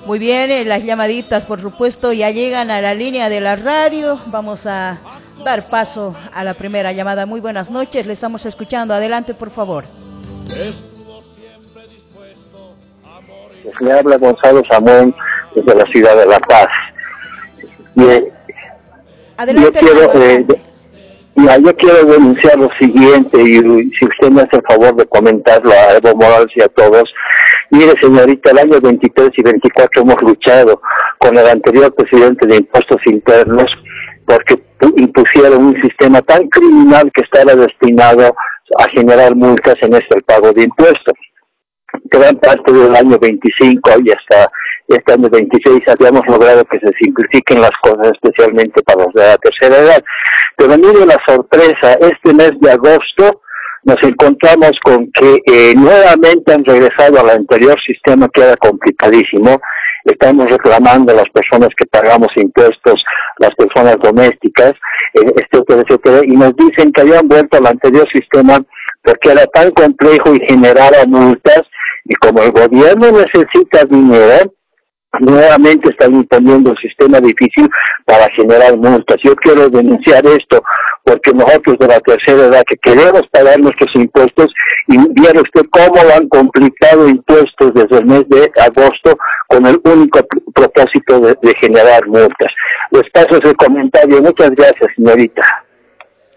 Muy bien, las llamaditas, por supuesto, ya llegan a la línea de la radio. Vamos a dar paso a la primera llamada. Muy buenas noches, le estamos escuchando. Adelante, por favor. Le habla Gonzalo Samón desde la ciudad de La Paz. Adelante, yo quiero denunciar lo siguiente, y si usted me hace el favor de comentarlo a Evo Morales y a todos. Mire, señorita, el año 23 y 24 hemos luchado con el anterior presidente de Impuestos Internos porque impusieron un sistema tan criminal que estaba destinado a generar multas en el pago de impuestos. Gran parte del año 25 y hasta este año 26 habíamos logrado que se simplifiquen las cosas, especialmente para los de la tercera edad. Pero mire la sorpresa, este mes de agosto nos encontramos con que nuevamente han regresado al anterior sistema, que era complicadísimo. Estamos reclamando a las personas que pagamos impuestos, las personas domésticas, etcétera, etcétera, y nos dicen que habían vuelto al anterior sistema porque era tan complejo y generaba multas, y como el gobierno necesita dinero, nuevamente están imponiendo un sistema difícil para generar multas. Yo quiero denunciar esto porque nosotros de la tercera edad que queremos pagar nuestros impuestos, y viera usted cómo lo han complicado impuestos desde el mes de agosto con el único propósito de generar multas. Les paso ese comentario. Muchas gracias, señorita.